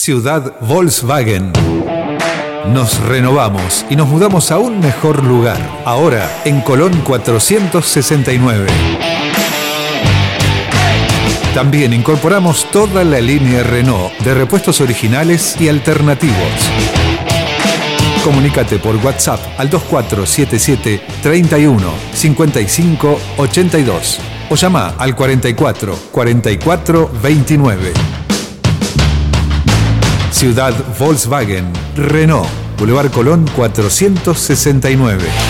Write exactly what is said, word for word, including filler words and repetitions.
Ciudad Volkswagen. Nos renovamos y nos mudamos a un mejor lugar. Ahora en Colón cuatrocientos sesenta y nueve. También incorporamos toda la línea Renault de repuestos originales y alternativos. Comunícate por WhatsApp al dos cuatro siete siete, treinta y uno, cincuenta y cinco, ochenta y dos o llama al cuarenta y cuatro, cuarenta y cuatro, veintinueve. Ciudad Volkswagen, Renault, Boulevard Colón cuatrocientos sesenta y nueve.